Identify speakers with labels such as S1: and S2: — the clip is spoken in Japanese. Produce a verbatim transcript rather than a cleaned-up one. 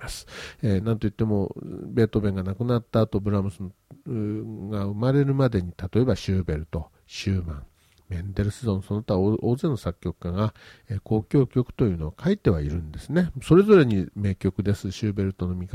S1: ます。えー、なんといってもベートーベンが亡くなった後、ブラームスが生まれるまでに、例えばシューベルト、シューマン、メンデルスゾン、その他大勢の作曲家が、えー、交響曲というのを書いてはいるんですね。それぞれに名曲です。シューベルトの味方